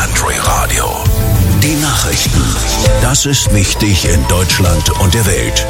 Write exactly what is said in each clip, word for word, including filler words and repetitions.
Country Radio. Die Nachrichten. Das ist wichtig in Deutschland und der Welt.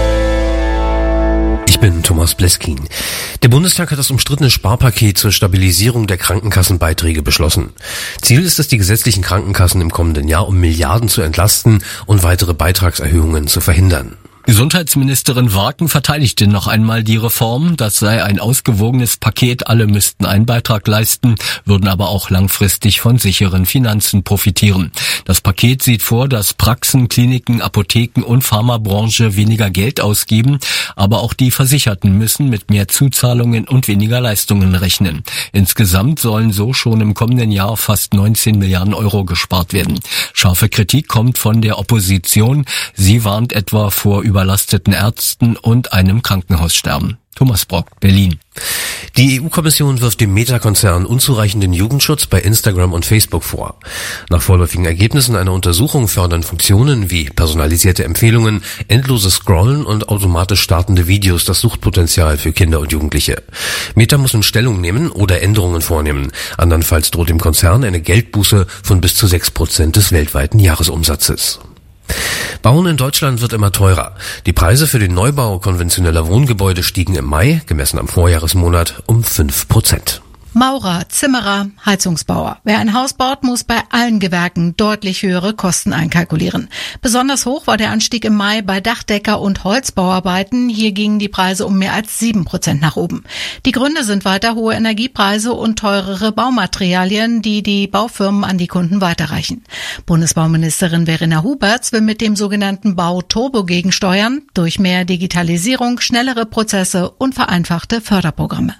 Ich bin Thomas Bleskin. Der Bundestag hat das umstrittene Sparpaket zur Stabilisierung der Krankenkassenbeiträge beschlossen. Ziel ist es, die gesetzlichen Krankenkassen im kommenden Jahr um Milliarden zu entlasten und weitere Beitragserhöhungen zu verhindern. Gesundheitsministerin Warken verteidigte noch einmal die Reform. Das sei ein ausgewogenes Paket. Alle müssten einen Beitrag leisten, würden aber auch langfristig von sicheren Finanzen profitieren. Das Paket sieht vor, dass Praxen, Kliniken, Apotheken und Pharmabranche weniger Geld ausgeben, aber auch die Versicherten müssen mit mehr Zuzahlungen und weniger Leistungen rechnen. Insgesamt sollen so schon im kommenden Jahr fast neunzehn Milliarden Euro gespart werden. Scharfe Kritik kommt von der Opposition. Sie warnt etwa vor überlasteten Ärzten und einem Krankenhaussterben. Thomas Brock, Berlin. Die E U-Kommission wirft dem Meta-Konzern unzureichenden Jugendschutz bei Instagram und Facebook vor. Nach vorläufigen Ergebnissen einer Untersuchung fördern Funktionen wie personalisierte Empfehlungen, endloses Scrollen und automatisch startende Videos das Suchtpotenzial für Kinder und Jugendliche. Meta muss nun Stellung nehmen oder Änderungen vornehmen. Andernfalls droht dem Konzern eine Geldbuße von bis zu sechs Prozent des weltweiten Jahresumsatzes. Bauen in Deutschland wird immer teurer. Die Preise für den Neubau konventioneller Wohngebäude stiegen im Mai, gemessen am Vorjahresmonat, um fünf Prozent. Maurer, Zimmerer, Heizungsbauer. Wer ein Haus baut, muss bei allen Gewerken deutlich höhere Kosten einkalkulieren. Besonders hoch war der Anstieg im Mai bei Dachdecker- und Holzbauarbeiten. Hier gingen die Preise um mehr als sieben Prozent nach oben. Die Gründe sind weiter hohe Energiepreise und teurere Baumaterialien, die die Baufirmen an die Kunden weiterreichen. Bundesbauministerin Verena Huberts will mit dem sogenannten Bauturbo gegensteuern, durch mehr Digitalisierung, schnellere Prozesse und vereinfachte Förderprogramme.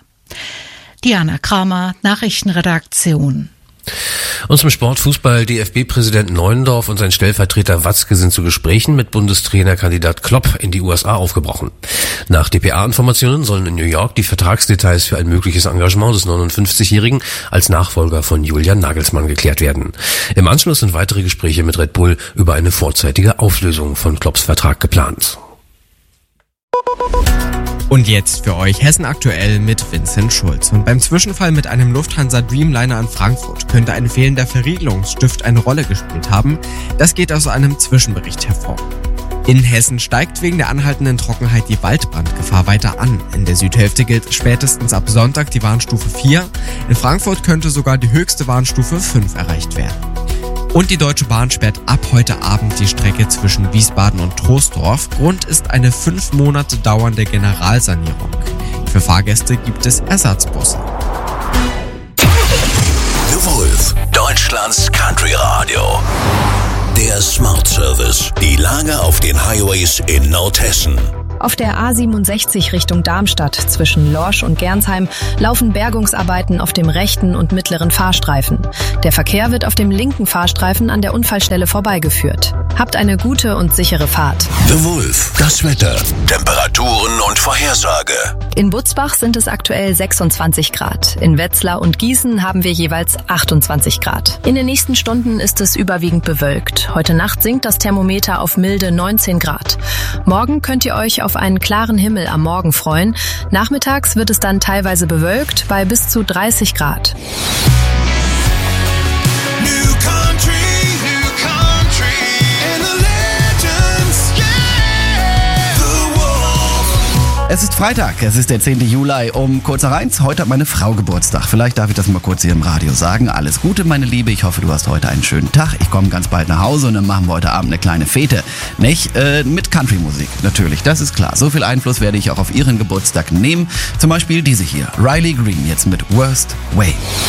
Diana Kramer, Nachrichtenredaktion. Und zum Sport Fußball. D F B-Präsident Neuendorf und sein Stellvertreter Watzke sind zu Gesprächen mit Bundestrainerkandidat Klopp in die U S A aufgebrochen. Nach D P A-Informationen sollen in New York die Vertragsdetails für ein mögliches Engagement des neunundfünfzigjährigen als Nachfolger von Julian Nagelsmann geklärt werden. Im Anschluss sind weitere Gespräche mit Red Bull über eine vorzeitige Auflösung von Klopps Vertrag geplant. Und jetzt für euch Hessen aktuell mit Vincent Schulz. Und beim Zwischenfall mit einem Lufthansa Dreamliner in Frankfurt könnte ein fehlender Verriegelungsstift eine Rolle gespielt haben. Das geht aus einem Zwischenbericht hervor. In Hessen steigt wegen der anhaltenden Trockenheit die Waldbrandgefahr weiter an. In der Südhälfte gilt spätestens ab Sonntag die Warnstufe vier. In Frankfurt könnte sogar die höchste Warnstufe fünf erreicht werden. Und die Deutsche Bahn sperrt ab heute Abend die Strecke zwischen Wiesbaden und Troisdorf. Grund ist eine fünf Monate dauernde Generalsanierung. Für Fahrgäste gibt es Ersatzbusse. The Wolf, Deutschlands Country Radio. Der Smart Service. Die Lage auf den Highways in Nordhessen. Auf der A siebenundsechzig Richtung Darmstadt zwischen Lorsch und Gernsheim laufen Bergungsarbeiten auf dem rechten und mittleren Fahrstreifen. Der Verkehr wird auf dem linken Fahrstreifen an der Unfallstelle vorbeigeführt. Habt eine gute und sichere Fahrt. The Wolf, das Wetter, Temperaturen und Vorhersage. In Butzbach sind es aktuell sechsundzwanzig Grad. In Wetzlar und Gießen haben wir jeweils achtundzwanzig Grad. In den nächsten Stunden ist es überwiegend bewölkt. Heute Nacht sinkt das Thermometer auf milde neunzehn Grad. Morgen könnt ihr euch auf einen klaren Himmel am Morgen freuen. Nachmittags wird es dann teilweise bewölkt bei bis zu dreißig Grad. Es ist Freitag, es ist der zehnte Juli um kurz nach eins. Heute hat meine Frau Geburtstag. Vielleicht darf ich das mal kurz hier im Radio sagen. Alles Gute, meine Liebe. Ich hoffe, du hast heute einen schönen Tag. Ich komme ganz bald nach Hause und dann machen wir heute Abend eine kleine Fete. Nicht? Äh, mit Country-Musik, natürlich, das ist klar. So viel Einfluss werde ich auch auf ihren Geburtstag nehmen. Zum Beispiel diese hier, Riley Green, jetzt mit Worst Way.